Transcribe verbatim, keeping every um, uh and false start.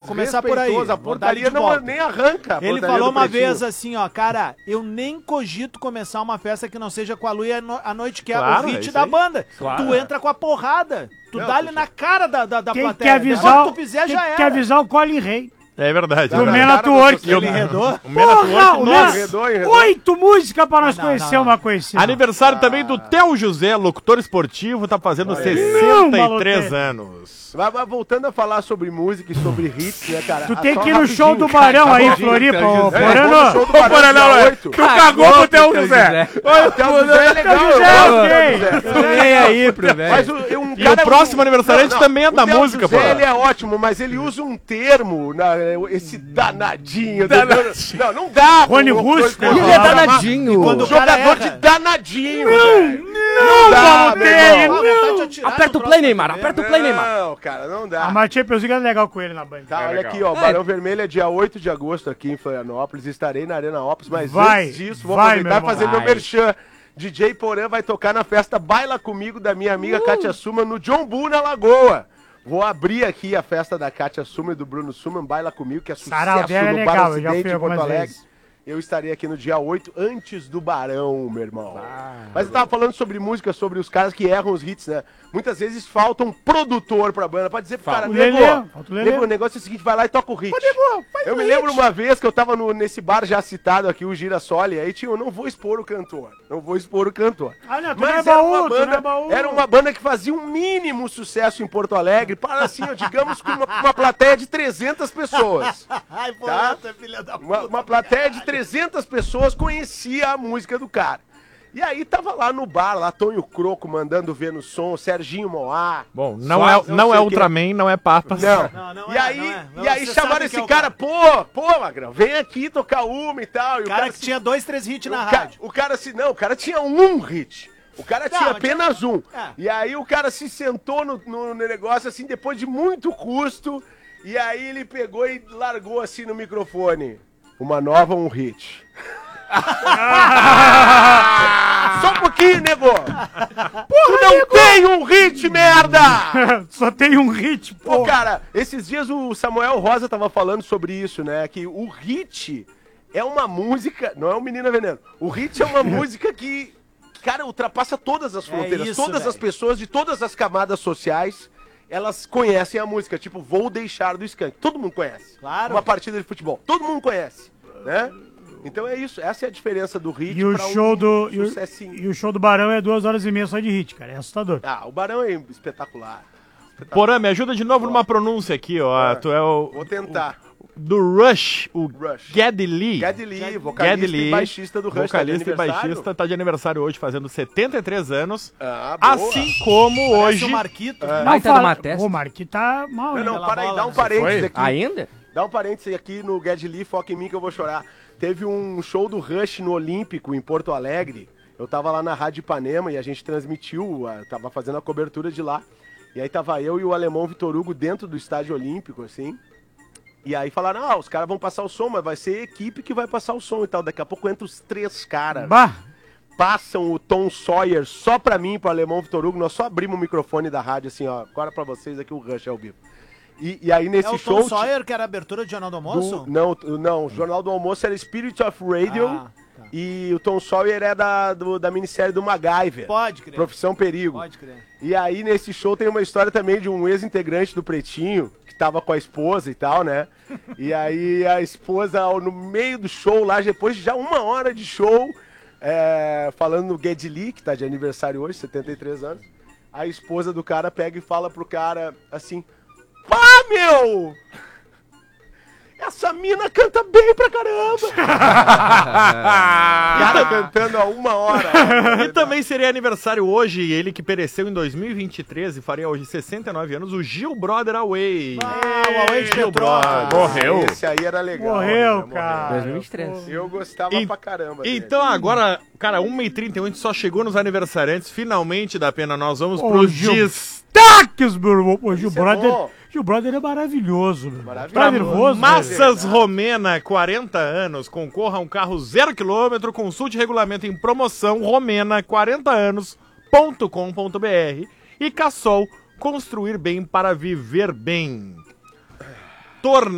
começar por aí. A portaria não nem arranca. A Ele falou uma vez assim, ó, cara, eu nem cogito começar uma festa que não seja com a Lu e a, no, a noite que é claro, o hit é da aí. banda. Claro. Tu entra com a porrada. Tu não, dá ali na cara da, da, da Quem plateia. quer avisar, Depois que tu fizer, tem já era. que avisar o Colin Rey. É verdade. O é Men at Work. Ele enredou? O Men at Porra, Work, o nossa. Enredou, enredou. Oito músicas pra nós não, conhecer não, não. uma conhecida. Aniversário também do Theo José, locutor esportivo, tá fazendo sessenta e três Não, anos. Mas, mas voltando a falar sobre música e sobre hits, né, cara? Tu Ah, tem só que ir no rapidinho, show do cara, Barão aí, rapidinho. Floripa, ô É, vou no Porano. show do Ô, Barão, Porã, não, dia é. oito. Tu cagou pro Theo José. Olha, o Theo José é legal. Theo eu José, gosto do ok. Theo José. Tô nem aí pro velho. Mas o, um E cara- o próximo aniversariante também é da o Theo música, José, pô. ele é ótimo, mas ele usa um termo, na- esse danadinho. Não, não dá. Rony pô, Russo, pô, ele pô, é chamar danadinho. Quando o cara Jogador erra. de danadinho. velho. Não, dá, vamos meu ter, irmão. Ah, vontade de atirar Aperta no o play, troço Neymar. também. Aperta o play, Neymar. Não, cara, não dá. A Matia Pelzinga é legal com ele na banda. Tá, olha aqui, ó, Barão Vermelho é dia oito de agosto aqui em Florianópolis, estarei na Arena Ops, mas Vai, antes disso, vou vai, aproveitar e meu fazer irmão. meu merchan. D J Porã vai tocar na festa Baila Comigo da minha amiga Kátia Suman no John Bull, na Lagoa. Vou abrir aqui a festa da Kátia Suman e do Bruno Suman, Baila Comigo, que é Sarau sucesso dela é no legal, Bar eu já Ocidente fui em Porto algumas Alegre. vezes. Eu estarei aqui no dia oito, antes do Barão, meu irmão. Mas eu tava falando sobre música, sobre os caras que erram os hits, né? Muitas vezes falta um produtor pra banda, pra dizer pro cara, O nego, Lelê, falta o Lelê. nego, o negócio é o seguinte, vai lá e toca o hit. Eu me lembro uma vez que eu tava no- nesse bar já citado aqui, o Girassoli, aí tinha, eu não vou expor o cantor, não vou expor o cantor. Ah, não, tu Mas não é era, baú, uma tu não é banda, baú. era uma banda que fazia um mínimo sucesso em Porto Alegre, para assim, ó, digamos que uma, uma plateia de trezentas pessoas. Ai, pô, Tá? tu é filha da puta. Uma, uma plateia de trezentas pessoas conhecia a música do cara. E aí tava lá no bar, lá Tonho Croco mandando ver no som, Serginho Moá. Bom, não Suaves, é, não sei é o quê. Ultraman, não é Papas. Não. Não, não e é, aí, não é. Não, e aí você chamaram sabe esse que é o cara, pô, pô, Magrão, vem aqui tocar uma e tal. E O cara que se- tinha dois, três hits o na ca- rádio. O cara se não, o cara tinha um hit. O cara Não, tinha mas tinha- apenas um. É. E aí o cara se sentou no, no- no negócio assim, depois de muito custo. E aí ele pegou e largou assim no microfone. Uma nova, um hit. Só um pouquinho, nego! Tu não tem um hit, merda! Só tem um hit, Pô, pô. cara, esses dias o Samuel Rosa tava falando sobre isso, né? Que o hit é uma música. Não é um Menina Veneno. O hit é uma música que, cara, ultrapassa todas as fronteiras. isso, todas as velho. pessoas de todas as camadas sociais, elas conhecem a música. Tipo, Vou Deixar do Skank. Todo mundo conhece. Claro. Uma partida de futebol. Todo mundo conhece, né? Então é isso. Essa é a diferença do hit E o pra um show do. E o, sucessinho. e o show do Barão é duas horas e meia só de hit, cara. É assustador. Ah, o Barão é espetacular. Porã, me ajuda de novo numa pronúncia aqui, ó. É. Tu é o. Vou tentar. Do Rush, o Rush. Geddy Lee. Geddy Lee, vocalista Geddy Lee, e baixista do Rush. vocalista tá e de aniversário. baixista, tá de aniversário hoje, fazendo setenta e três anos. Ah, boa. Assim como Parece hoje. o Marquito. Não, Baita de uma testa. Ô, Mark, tá mal, Não, hein? não, Pela para aí, bola, dá um né? parênteses Foi? aqui. Ainda? Dá um parênteses aqui no Geddy Lee, foca em mim que eu vou chorar. Teve um show do Rush no Olímpico, em Porto Alegre. Eu tava lá na Rádio Ipanema e a gente transmitiu, a- tava fazendo a cobertura de lá. E aí tava eu e o alemão Vitor Hugo dentro do estádio olímpico, assim. E aí falaram, ah, os caras vão passar o som, mas vai ser a equipe que vai passar o som e tal. Daqui a pouco entra os três caras. Bah, Passam o Tom Sawyer só pra mim, pro alemão Vitor Hugo. Nós só abrimos o microfone da rádio, assim, ó. Agora pra vocês aqui o Rush ao vivo. E, e aí nesse É o show... Tom Sawyer, que era a abertura do Jornal do Almoço? do- não, o- não, o Jornal do Almoço era Spirit of Radio Ah, tá. e o Tom Sawyer é da, do- da minissérie do MacGyver. Pode crer. Profissão Perigo. Pode crer. E aí nesse show tem uma história também de um ex-integrante do Pretinho, que tava com a esposa e tal, né? E aí a esposa, ao- no meio do show lá, depois de já uma hora de show, é, falando no Geddy Lee, que tá de aniversário hoje, setenta e três anos, a esposa do cara pega e fala pro cara assim, pá, meu! Essa mina canta bem pra caramba! cara cantando há uma hora. E também seria aniversário hoje, ele que pereceu em dois mil e vinte e três e faria hoje sessenta e nove anos, o Gil Brother Away. Ah, o Away de Gil Petrópolis. Brother. Morreu. Esse aí era legal. morreu, né? cara. dois mil e vinte e três. Eu gostava E- pra caramba dele. Então agora, cara, uma e trinta e um, a gente só chegou nos aniversariantes, finalmente da pena, nós vamos Ô, pros Gil. dias. Destaques, meu irmão. Pô, Gil Isso é Brother. bom. Gil Brother é maravilhoso, meu. Maravilhoso. Tá nervoso? Massas Romena, quarenta anos, concorra a um carro zero quilômetro, consulte regulamento em promoção, Romena, quarenta anos, ponto com ponto br e Cassol, construir bem para viver bem. Torna